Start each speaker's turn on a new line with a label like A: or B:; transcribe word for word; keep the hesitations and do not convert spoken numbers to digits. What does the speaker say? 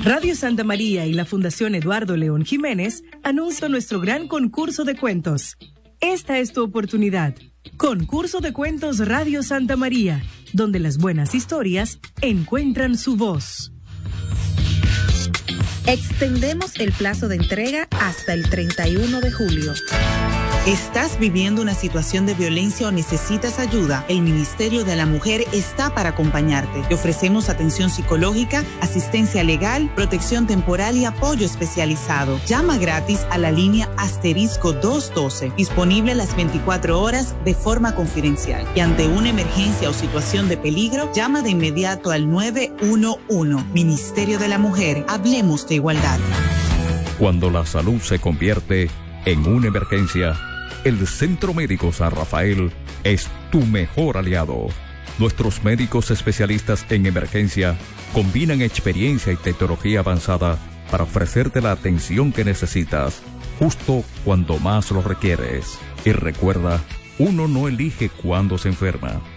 A: Radio Santa María y la Fundación Eduardo León Jiménez anuncian nuestro gran concurso de cuentos. Esta es tu oportunidad. Concurso de Cuentos Radio Santa María, donde las buenas historias encuentran su voz.
B: Extendemos el plazo de entrega hasta el treinta y uno de julio.
C: ¿Estás viviendo una situación de violencia o necesitas ayuda? El Ministerio de la Mujer está para acompañarte. Te ofrecemos atención psicológica, asistencia legal, protección temporal y apoyo especializado. Llama gratis a la línea asterisco doscientos doce, disponible las veinticuatro horas de forma confidencial. Y ante una emergencia o situación de peligro, llama de inmediato al nueve uno uno. Ministerio de la Mujer, hablemos de igualdad.
D: Cuando la salud se convierte en una emergencia, el Centro Médico San Rafael es tu mejor aliado. Nuestros médicos especialistas en emergencia combinan experiencia y tecnología avanzada para ofrecerte la atención que necesitas, justo cuando más lo requieres. Y recuerda, uno no elige cuándo se enferma,